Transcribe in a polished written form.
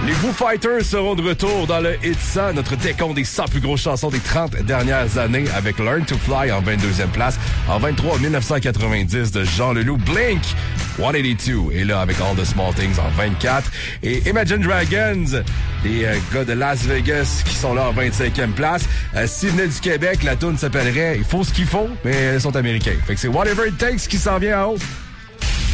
Les Foo Fighters seront de retour dans le Hit 100, notre décompte des 100 plus grosses chansons des 30 dernières années avec Learn to Fly en 22e place. En 23, 1990 de Jean Leloup. Blink 182 est là avec All the Small Things en 24. Et Imagine Dragons, les gars de Las Vegas qui sont là en 25e place. S'ils venaient du Québec, la tune s'appellerait « Il faut ce qu'il faut », mais ils sont américains. Fait que c'est Whatever It Takes qui s'en vient en haut.